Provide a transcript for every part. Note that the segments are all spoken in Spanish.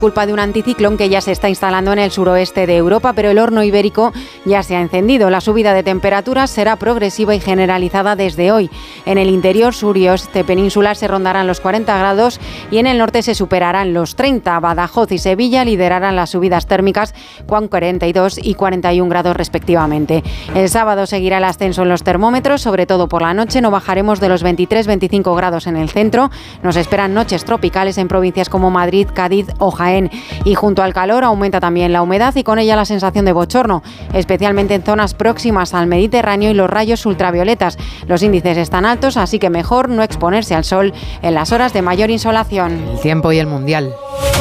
culpa de un anticiclón que ya se está instalando en el suroeste de Europa, pero el horno ibérico ya se ha encendido. La subida de temperaturas será progresiva y generalizada desde hoy. En el interior, sur y oeste peninsular se rondarán los 40 grados y en el norte se superarán los 30. Badajoz y Sevilla liderarán las subidas térmicas con 42 y 41 grados respectivamente. El sábado seguirá el ascenso en los termómetros, sobre todo por la noche. No bajaremos de los 23-25 grados en el centro. Nos esperan noches tropicales en provincias como Madrid, Cádiz o Jaén. Y junto al calor aumenta también la humedad y con ella la sensación de bochorno, especialmente en zonas próximas al Mediterráneo y los rayos ultravioletas. Los índices están altos, así que mejor no exponerse al sol en las horas de mayor insolación. El tiempo y el mundial.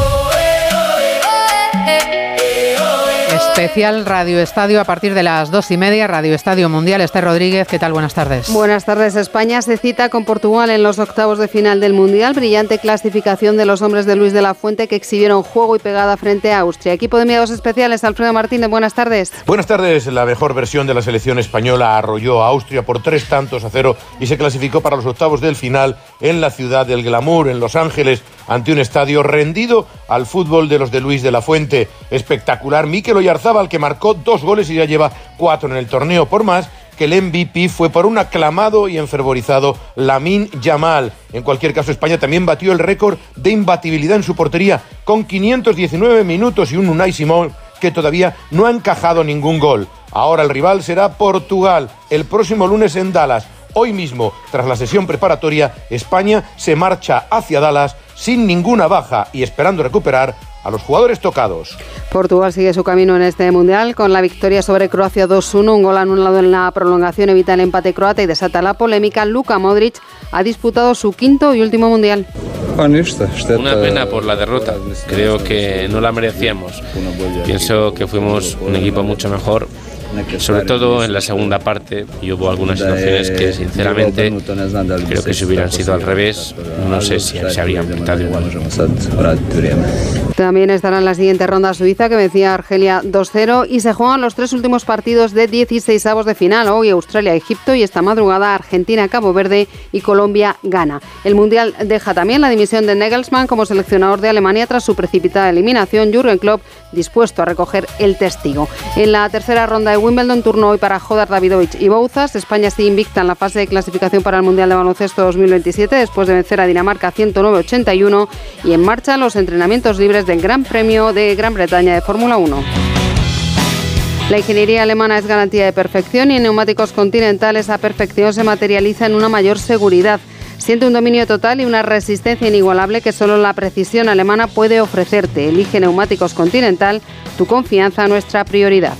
Especial Radio Estadio a partir de las 2:30, Radio Estadio Mundial. Esther Rodríguez, ¿qué tal? Buenas tardes. Buenas tardes. España se cita con Portugal en los octavos de final del Mundial. Brillante clasificación de los hombres de Luis de la Fuente, que exhibieron juego y pegada frente a Austria. Equipo de enviados especiales, Alfredo Martínez, buenas tardes. Buenas tardes. La mejor versión de la selección española arrolló a Austria por 3-0 y se clasificó para los octavos del final en la ciudad del glamour, en Los Ángeles, ante un estadio rendido al fútbol de los de Luis de la Fuente. Espectacular. Mikel Oyarzábal, que marcó 2 goles y ya lleva 4 en el torneo, por más que el MVP fue por un aclamado y enfervorizado Lamine Yamal. En cualquier caso, España también batió el récord de imbatibilidad en su portería, con 519 minutos y un Unai Simón que todavía no ha encajado ningún gol. Ahora el rival será Portugal, el próximo lunes en Dallas. Hoy mismo, tras la sesión preparatoria, España se marcha hacia Dallas sin ninguna baja y esperando recuperar a los jugadores tocados. Portugal sigue su camino en este Mundial con la victoria sobre Croacia 2-1, un gol anulado en la prolongación evita el empate croata y desata la polémica. Luka Modric ha disputado su quinto y último Mundial. Una pena por la derrota, creo que no la merecíamos. Pienso que fuimos un equipo mucho mejor, sobre todo en la segunda parte, y hubo algunas situaciones que sinceramente creo que si hubieran sido al revés, no sé si se habrían pintado igual. También estará en la siguiente ronda Suiza, que vencía a Argelia 2-0, y se juegan los 3 últimos partidos de 16avos de final. Hoy Australia-Egipto y esta madrugada Argentina-Cabo Verde y Colombia-Ghana. El Mundial deja también la dimisión de Nagelsmann como seleccionador de Alemania tras su precipitada eliminación. Jürgen Klopp dispuesto a recoger el testigo. En la tercera ronda de Wimbledon, turno hoy para Jodar, Davidovich y Bouzas. España sigue invicta en la fase de clasificación para el Mundial de Baloncesto 2027 después de vencer a Dinamarca 109-81, y en marcha los entrenamientos libres del Gran Premio de Gran Bretaña de Fórmula 1. La ingeniería alemana es garantía de perfección y en neumáticos Continental esa perfección se materializa en una mayor seguridad. Siente un dominio total y una resistencia inigualable que solo la precisión alemana puede ofrecerte. Elige neumáticos Continental, tu confianza, nuestra prioridad.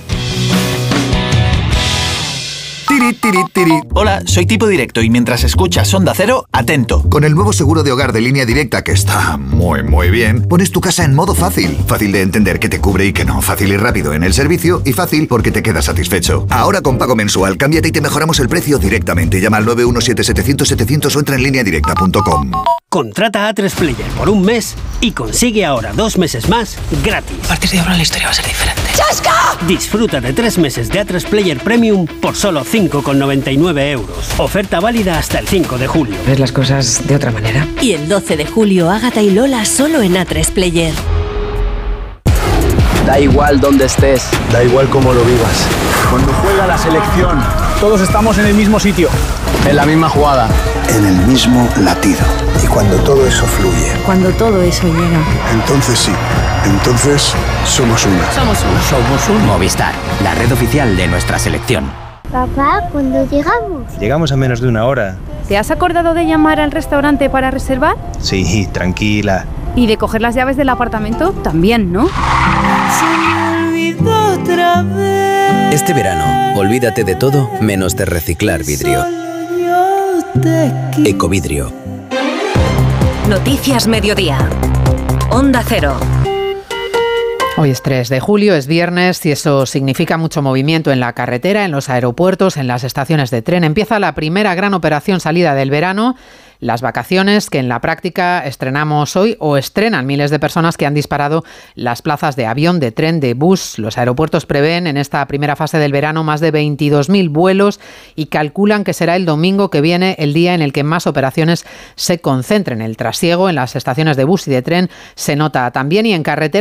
Tiri, tiri, tiri. Hola, soy Tipo Directo y mientras escuchas Onda Cero, atento. Con el nuevo seguro de hogar de Línea Directa, que está muy bien, pones tu casa en modo fácil. Fácil de entender qué te cubre y qué no. Fácil y rápido en el servicio y fácil porque te quedas satisfecho. Ahora con pago mensual, cámbiate y te mejoramos el precio directamente. Llama al 917-700-700 o entra en lineadirecta.com. Contrata A3 Player por un mes y consigue ahora 2 meses más gratis. A partir de ahora la historia va a ser diferente. ¡Chasca! Disfruta de 3 meses de A3 Player Premium por solo 5,99 €. Oferta válida hasta el 5 de julio. ¿Ves las cosas de otra manera? Y el 12 de julio, Ágata y Lola solo en A3 Player. Da igual dónde estés, da igual cómo lo vivas. Cuando juega la selección, todos estamos en el mismo sitio, en la misma jugada, en el mismo latido. Y cuando todo eso fluye, cuando todo eso llega, entonces sí, entonces somos una. Somos un Movistar, la red oficial de nuestra selección. Papá, ¿cuándo llegamos? Llegamos a menos de una hora. ¿Te has acordado de llamar al restaurante para reservar? Sí, tranquila. ¿Y de coger las llaves del apartamento? También, ¿no? Este verano, olvídate de todo menos de reciclar vidrio. Ecovidrio. Noticias Mediodía. Onda Cero. Hoy es 3 de julio, es viernes y eso significa mucho movimiento en la carretera, en los aeropuertos, en las estaciones de tren. Empieza la primera gran operación salida del verano. las vacaciones que en la práctica estrenamos hoy o estrenan miles de personas que han disparado las plazas de avión, de tren, de bus. Los aeropuertos prevén en esta primera fase del verano más de 22.000 vuelos y calculan que será el domingo que viene el día en el que más operaciones se concentren. El trasiego en las estaciones de bus y de tren se nota también, y en carretera